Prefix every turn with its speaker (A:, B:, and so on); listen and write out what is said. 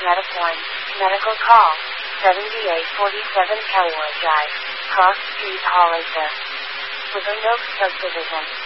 A: Metaform, medical call, 7847 Kellywood Drive, Cross Street, Hollister. With a milk subdivision.